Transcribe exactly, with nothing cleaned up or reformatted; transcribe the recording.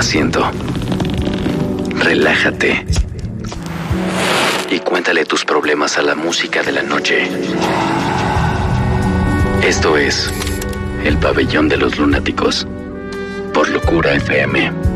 asiento. Relájate. Y cuéntale tus problemas a la música de la noche. Esto es El Pabellón de los Lunáticos por Locura F M.